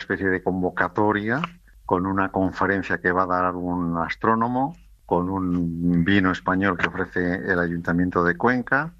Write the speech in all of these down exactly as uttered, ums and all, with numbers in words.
especie de convocatoria con una conferencia que va a dar un astrónomo, con un vino español que ofrece el Ayuntamiento de Cuenca,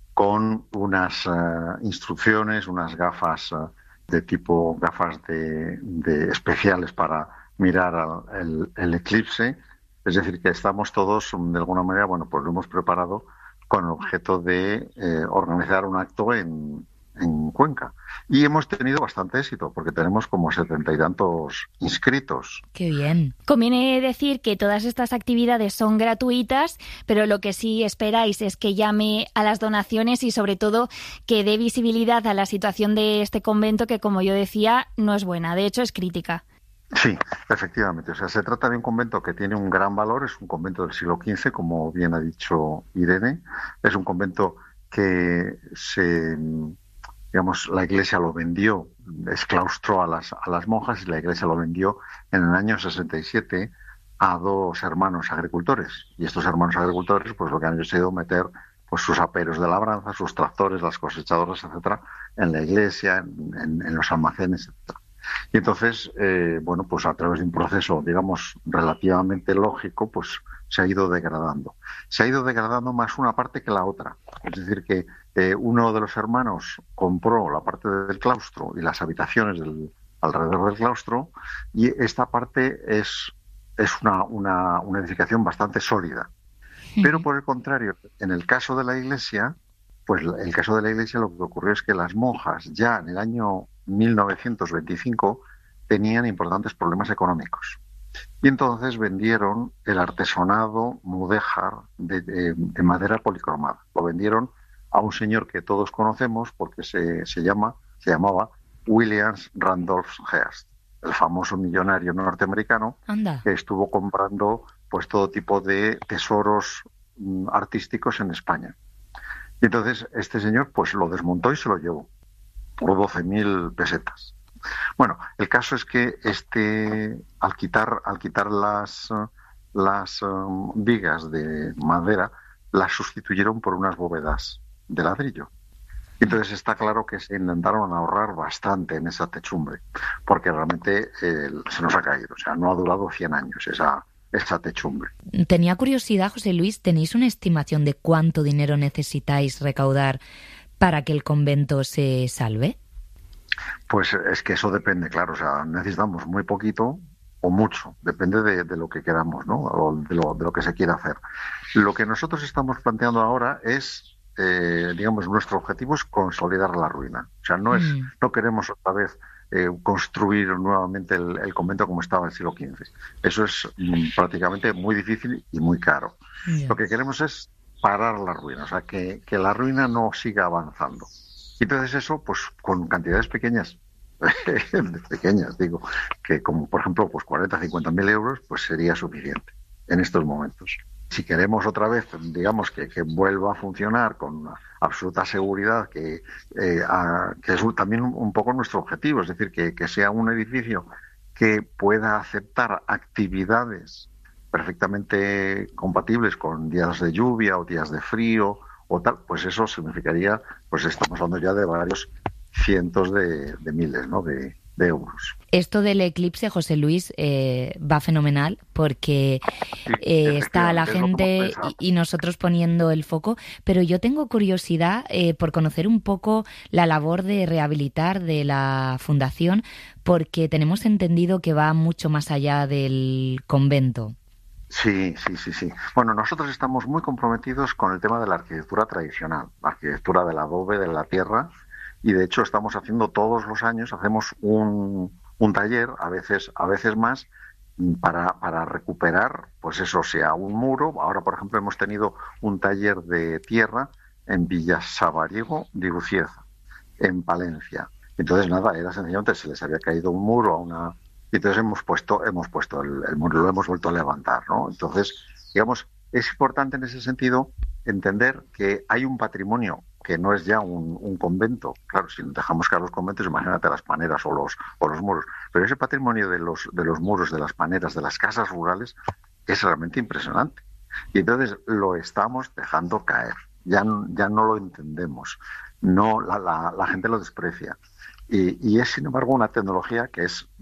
con unas uh, instrucciones, unas gafas uh, de tipo gafas de, de especiales para mirar al, el, el eclipse. Es decir, que estamos todos, de alguna manera, bueno, pues lo hemos preparado con el objeto de eh, organizar un acto en, en Cuenca. Y hemos tenido bastante éxito, porque tenemos como setenta y tantos inscritos. ¡Qué bien! Conviene decir que todas estas actividades son gratuitas, pero lo que sí esperáis es que llame a las donaciones y, sobre todo, que dé visibilidad a la situación de este convento, que, como yo decía, no es buena, de hecho es crítica. Sí, efectivamente. O sea, se trata de un convento que tiene un gran valor, es un convento del siglo quince, como bien ha dicho Irene. Es un convento que se, digamos, la Iglesia lo vendió, exclaustró a las, a las monjas y la Iglesia lo vendió en el año sesenta y siete a dos hermanos agricultores. Y estos hermanos agricultores, pues lo que han hecho ha sido meter pues sus aperos de labranza, sus tractores, las cosechadoras, etcétera, en la iglesia, en, en, en los almacenes, etcétera. Y entonces, eh, bueno, pues a través de un proceso, digamos, relativamente lógico, pues se ha ido degradando. Se ha ido degradando más una parte que la otra. Es decir, que eh, uno de los hermanos compró la parte del claustro y las habitaciones del, alrededor del claustro, y esta parte es, es una, una, una edificación bastante sólida. Pero por el contrario, en el caso de la iglesia, pues el caso de la iglesia lo que ocurrió es que las monjas ya en el año mil novecientos veinticinco tenían importantes problemas económicos. Y entonces vendieron el artesonado mudéjar de, de, de madera policromada. Lo vendieron a un señor que todos conocemos porque se, se, llama, se llamaba William Randolph Hearst, el famoso millonario norteamericano. Anda. Que estuvo comprando pues todo tipo de tesoros mm, artísticos en España. Y entonces este señor pues lo desmontó y se lo llevó por doce mil pesetas. Bueno, el caso es que este al quitar al quitar las las um, vigas de madera, las sustituyeron por unas bóvedas de ladrillo. Entonces está claro que se intentaron ahorrar bastante en esa techumbre, porque realmente eh, se nos ha caído, o sea, no ha durado cien años esa esa techumbre. Tenía curiosidad, José Luis, ¿tenéis una estimación de cuánto dinero necesitáis recaudar para que el convento se salve? Pues es que eso depende, claro, o sea, necesitamos muy poquito o mucho, depende de, de lo que queramos, ¿no? O de lo, de lo que se quiera hacer. Lo que nosotros estamos planteando ahora es, eh, digamos, nuestro objetivo es consolidar la ruina. O sea, no es, mm. no queremos otra vez eh, construir nuevamente el, el convento como estaba en el siglo quince. Eso es mm, prácticamente muy difícil y muy caro. Yeah. Lo que queremos es parar la ruina, o sea, que, que la ruina no siga avanzando. Y entonces eso, pues con cantidades pequeñas, pequeñas digo, que como por ejemplo pues cuarenta, cincuenta mil euros, pues sería suficiente en estos momentos. Si queremos otra vez, digamos, que, que vuelva a funcionar con una absoluta seguridad, que, eh, a, que es también un, un poco nuestro objetivo, es decir, que, que sea un edificio que pueda aceptar actividades perfectamente compatibles con días de lluvia o días de frío o tal, pues eso significaría, pues estamos hablando ya de varios cientos de, de miles, ¿no? de, de euros. Esto del eclipse, José Luis, eh, va fenomenal porque eh, está la gente y, y nosotros poniendo el foco, pero yo tengo curiosidad eh, por conocer un poco la labor de rehabilitar de la fundación, porque tenemos entendido que va mucho más allá del convento. Sí, sí, sí, sí. Bueno, nosotros estamos muy comprometidos con el tema de la arquitectura tradicional, la arquitectura del adobe, de la tierra, y de hecho estamos haciendo todos los años, hacemos un, un taller, a veces, a veces más, para, para recuperar, pues eso, sea un muro. Ahora, por ejemplo, hemos tenido un taller de tierra en Villasabariego de Ucieza, en Palencia. Entonces, nada, era sencillamente, se les había caído un muro a una... Y entonces hemos puesto, hemos puesto el, el muro, lo hemos vuelto a levantar, ¿no? Entonces, digamos, es importante en ese sentido entender que hay un patrimonio que no es ya un, un convento. Claro, si dejamos caer los conventos, imagínate las paneras o los, o los muros. Pero ese patrimonio de los, de los muros, de las paneras, de las casas rurales, es realmente impresionante. Y entonces lo estamos dejando caer. Ya, ya no lo entendemos. No, la, la, la gente lo desprecia. Y, y es, sin embargo, una tecnología que es